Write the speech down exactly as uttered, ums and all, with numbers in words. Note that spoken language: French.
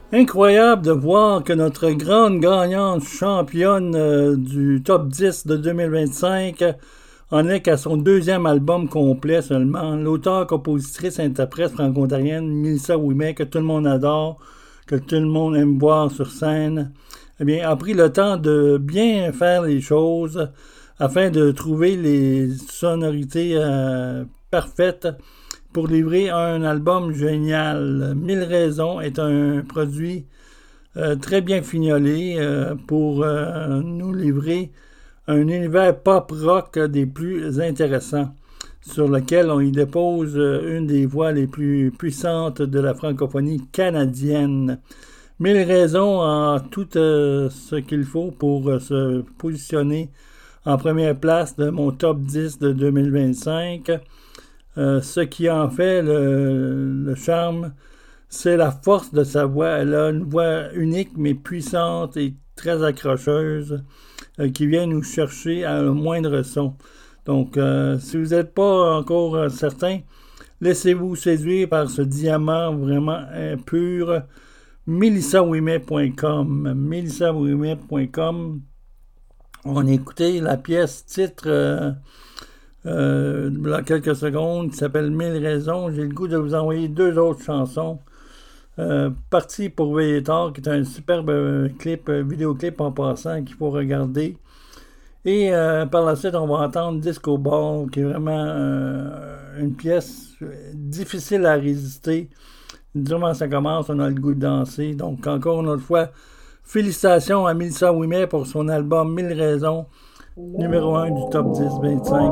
Incroyable de voir que notre grande gagnante championne euh, du top dix de deux mille vingt-cinq en est qu'à son deuxième album complet seulement. L'auteur, compositrice, interprète franco-ontarienne Mélissa Ouimet, que tout le monde adore, que tout le monde aime voir sur scène, eh bien, a pris le temps de bien faire les choses afin de trouver les sonorités euh, parfaites pour livrer un album génial. Mille raisons est un produit euh, très bien fignolé euh, pour euh, nous livrer un univers pop-rock des plus intéressants, sur lequel on y dépose une des voix les plus puissantes de la francophonie canadienne. Mille raisons a tout euh, ce qu'il faut pour euh, se positionner en première place de mon top dix de deux mille vingt-cinq. Euh, ce qui en fait le, le charme, c'est la force de sa voix. Elle a une voix unique mais puissante et très accrocheuse euh, qui vient nous chercher à le moindre son. Donc, euh, si vous n'êtes pas encore euh, certain, laissez-vous séduire par ce diamant vraiment euh, pur. mélissa ouimet point com mélissa ouimet point com. On a écouté la pièce titre euh, euh, dans quelques secondes qui s'appelle Mille raisons. J'ai le goût de vous envoyer deux autres chansons. Euh, Parti pour veiller tard, qui est un superbe euh, clip, euh, vidéoclip en passant qu'il faut regarder. Et euh, par la suite, on va entendre Disco Ball, qui est vraiment euh, une pièce difficile à résister. Durant ça commence, on a le goût de danser. Donc, encore une autre fois, félicitations à Mélissa Ouimet pour son album Mille raisons, numéro un du top dix vingt-cinq.